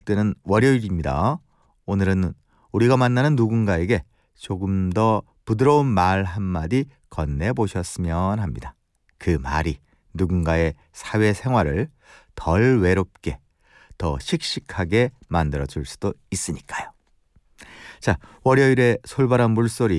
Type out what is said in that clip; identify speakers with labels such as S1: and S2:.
S1: 때는 월요일입니다. 오늘은 우리가 만나는 누군가에게 조금 더 부드러운 말 한마디 건네보셨으면 합니다. 그 말이 누군가의 사회생활을 덜 외롭게, 더 씩씩하게 만들어줄 수도 있으니까요. 자, 월요일에 솔바람 물소리